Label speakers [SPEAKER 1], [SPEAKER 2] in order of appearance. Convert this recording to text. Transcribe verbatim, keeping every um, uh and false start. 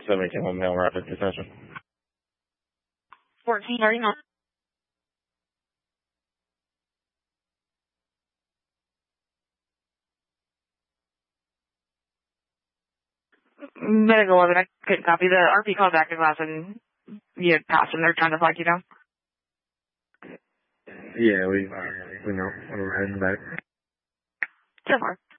[SPEAKER 1] seventeen home mail rapid detention.
[SPEAKER 2] fourteen thirty-nine. Medical eleven, I couldn't copy. The R P called back to class and you had passed and they're trying to flag you down.
[SPEAKER 1] Yeah, we, we know. We're heading back.
[SPEAKER 2] So far.